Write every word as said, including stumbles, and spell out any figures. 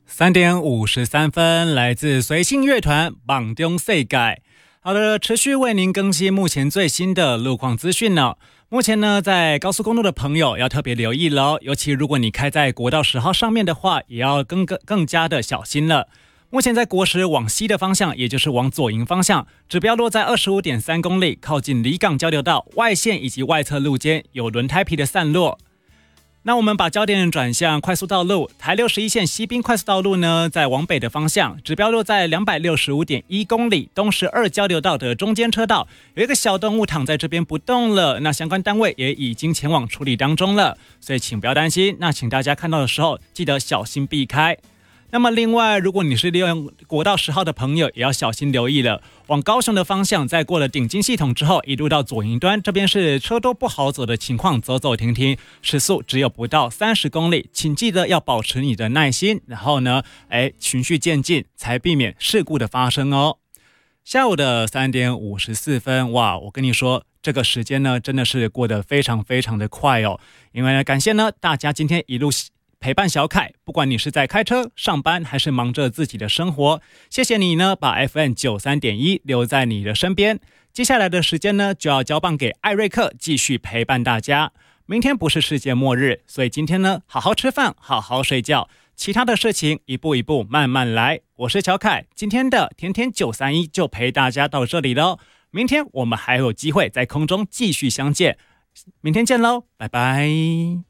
三点五十三分，来自随性乐团《梦中世界》。好的，持续为您更新目前最新的路况资讯呢。目前呢，在高速公路的朋友要特别留意了，尤其如果你开在国道十号上面的话，也要更更更加的小心了。目前在国十往西的方向，也就是往左营方向，指标落在 二十五点三公里，靠近离港交流道外线以及外侧路间有轮胎皮的散落。那我们把焦点转向快速道路，台六十一线西滨快速道路呢，在往北的方向，指标落在 两百六十五点一公里，东十二交流道的中间车道，有一个小动物躺在这边不动了，那相关单位也已经前往处理当中了，所以请不要担心，那请大家看到的时候记得小心避开。那么另外，如果你是利用国道十号的朋友，也要小心留意了。往高雄的方向，在过了顶金系统之后，一路到左营端，这边是车都不好走的情况，走走停停，时速只有不到三十公里，请记得要保持你的耐心，然后呢，哎，循序渐进，才避免事故的发生哦。下午的三点五十四分，哇，我跟你说，这个时间呢，真的是过得非常非常的快哦。因为呢，感谢呢大家今天一路陪伴小凯，不管你是在开车、上班，还是忙着自己的生活，谢谢你呢，把 F M 九十三点一 留在你的身边。接下来的时间呢，就要交棒给艾瑞克，继续陪伴大家。明天不是世界末日，所以今天呢，好好吃饭，好好睡觉，其他的事情一步一步慢慢来。我是小凯，今天的天天九三一就陪大家到这里咯。明天我们还有机会在空中继续相见，明天见咯，拜拜。